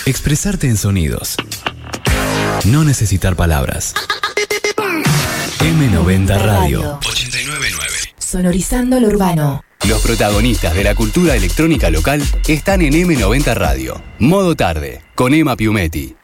Expresarte en sonidos. No necesitar palabras. M90 Radio 899. Sonorizando lo urbano. Los protagonistas de la cultura electrónica local están en M90 Radio. Modo tarde, con Emma Piumetti.